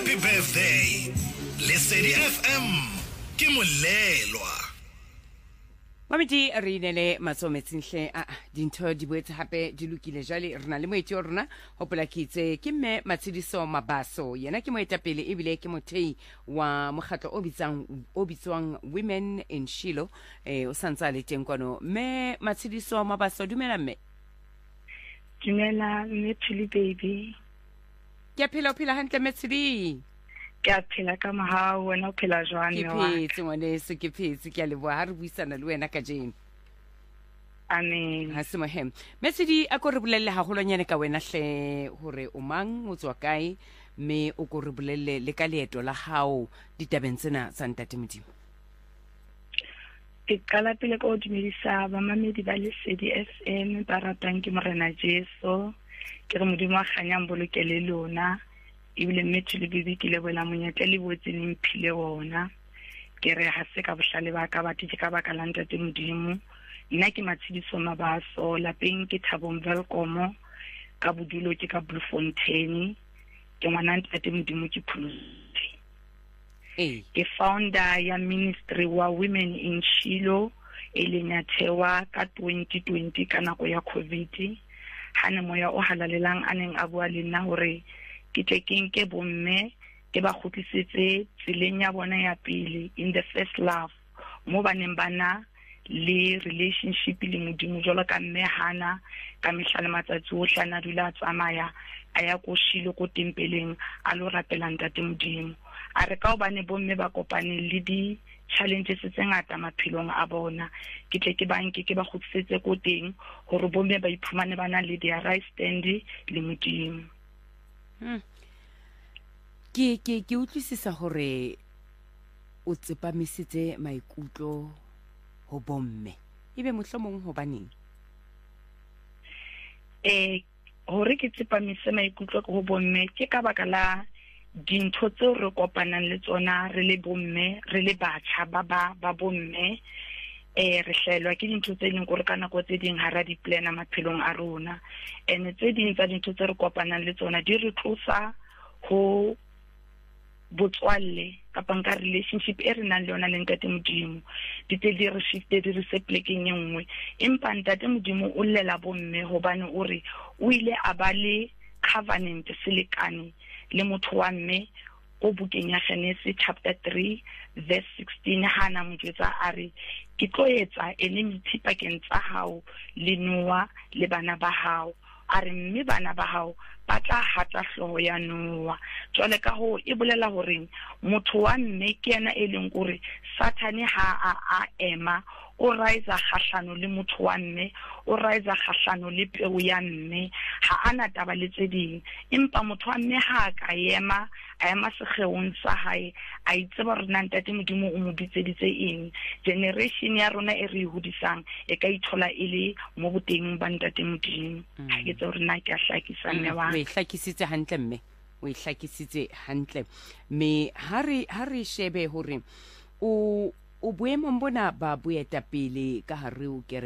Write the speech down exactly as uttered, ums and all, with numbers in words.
Happy birthday. Lesedi F M ke molelwa. Mamedi re inele matsometsinhle a dintho di boetse hape di lokile jale rena le moeti o rona hopola kitse ke mme Matshidiso Mabaso yena ke moetapele ebile ke mothei wa mokgatlo o bitsang o bitswang Women in Shilo eh o santsa le teng kwano mme Matshidiso Mabaso dumela mme Dumela mme Thuli baby ke phela phela hantle Matsidi ke a phela ka mahao wena o phela jwang ke phetse ngwane se ke phetse ke a leboha ha re buisana le wena ka jeno amen ha se mohem Matsidi a ko re bolelle haholonyane ka wena hle hore o mang o tswa kae me o ko re bolelle le ka leeto la hao ditabeng tsena tsa Ntate Modimo ke qala pele ka ho dumedisa ba mamedi ba Lesedi F M ba ratang ke Morena Jesu ke re Modimo a kganyang bolokele lona ebile mme Thuli baby ke leboela monyetla le botse le mphile wona ke re ha se ka bohlale ba ka batho ke ka baka la Ntate Modimo nna ke Matshidiso Mabaso lapeng ke Thabong Welcome ka bodulo ke ka Bloemfontein ke ngwana Ntate Modimo ke Phulusi eh ke founder ya ministry wa Women in Shilo eleng ya thewa ka twenty twenty ka nako ya COVID hane moya o halalelang aneng a bua le nna hore ke tlekeng ke bomme ke ba khutlisetse tseleng ya bona ya pele in the first love mo baneng bana le relationship le Modimo jalo ka mme hana ka mehlale matsatsi o hlana dula tsamaya aya ko Shilo ko tempeleng a lo rapela Ntate Modimo a re ka obane bomme ba kopane le di challenges tse ngata maphelong a bona ke tle ke banke ke ba khutlisetse ko teng hore bomme ba iphumane bana le their right stand le Modimo. Hmm. Ke ke ke utlwisisa hore o tsepamisitse maikutlo ho bomme ebe mohlomong ho baneng eh hore ke tsepamise maikutlo ho bomme ke ka baka la dintho tseo re kopanang le tsona re le bomme re le batjha ba ba ba bomme eh re hlelwa ke dintho tse leng gore kana go tse ding hara di plan maphelong a rona ene tse ding tsa dintho tse re kopanang le tsona di re tlosa ho botswalle kapa nka relationship e re nang le yona le Ntate Modimo di te di re shifte di re se plekeng e nngwe empa Ntate Modimo o llela bomme hobane o re o ile a ba le covenant selekane le motho wa mme o bukeng ya Genesis chapter three verse sixteen hana motsetsa are ke tlo etsa ene mithipa kentsa hao le Noa le bana ba hao are mme bana ba hao ba tla hata hloho ya Noa jwale ka ho e bolela hore motho wa mme ke yena e leng gore Sathane ha a a ema o raiza khahlano le motho wa mme o raiza khahlano le peu ya mme ha ana taba le tse ding empa motho wa mme ha ka yema a ema segheong sa hae a itseba rena Ntate Modimo o mo bitseditse eng generation ya rona e re hodisang e ka ithola ile mo boteng ba Ntate Modimo ha ke tse rena ke a hlakisa mme wa o e hlakisitse hantle mme o e hlakisitse hantle me ha re ha re shebe hore o o boemong bona ba boetapele ka hare o